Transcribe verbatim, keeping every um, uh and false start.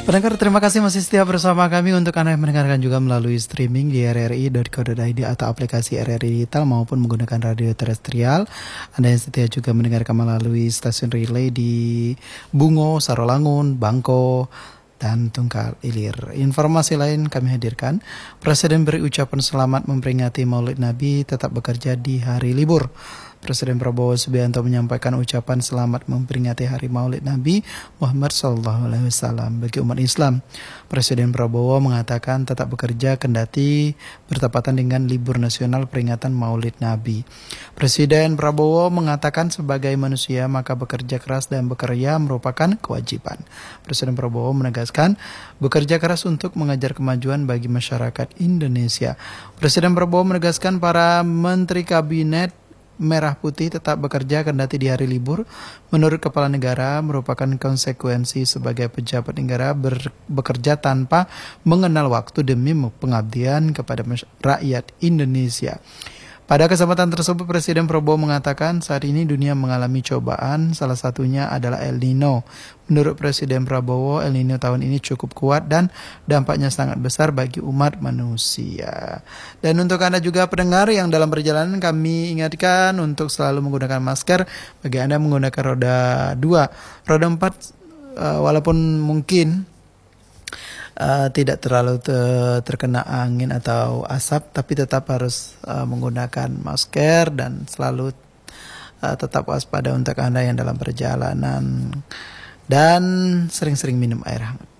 Pendengar, terima kasih masih setia bersama kami. Untuk Anda yang mendengarkan juga melalui streaming di r r i dot co dot i d atau aplikasi R R I Digital maupun menggunakan radio terestrial. Anda yang setia juga mendengarkan melalui stasiun relay di Bungo, Sarolangun, Bangko, dan Tunggal Ilir. Informasi lain kami hadirkan. Presiden beri ucapan selamat memperingati Maulid Nabi tetap bekerja di hari libur. Presiden Prabowo Subianto menyampaikan ucapan selamat memperingati Hari Maulid Nabi Muhammad shallallahu alaihi wasallam bagi umat Islam. Presiden Prabowo mengatakan tetap bekerja kendati bertepatan dengan libur nasional peringatan Maulid Nabi. Presiden Prabowo mengatakan sebagai manusia maka bekerja keras dan bekerja merupakan kewajiban. Presiden Prabowo menegaskan bekerja keras untuk mengejar kemajuan bagi masyarakat Indonesia. Presiden Prabowo menegaskan para menteri kabinet Merah Putih tetap bekerja kendati di hari libur. Menurut Kepala Negara merupakan konsekuensi sebagai pejabat negara ber- bekerja tanpa mengenal waktu demi pengabdian kepada rakyat Indonesia. Pada kesempatan tersebut Presiden Prabowo mengatakan saat ini dunia mengalami cobaan, salah satunya adalah El Nino. Menurut Presiden Prabowo, El Nino tahun ini cukup kuat dan dampaknya sangat besar bagi umat manusia. Dan untuk Anda juga pendengar yang dalam perjalanan, kami ingatkan untuk selalu menggunakan masker. Bagi Anda menggunakan roda dua, roda empat, uh, walaupun mungkin Uh, tidak terlalu te- terkena angin atau asap, tapi tetap harus uh, menggunakan masker dan selalu uh, tetap waspada untuk Anda yang dalam perjalanan, dan sering-sering minum air hangat.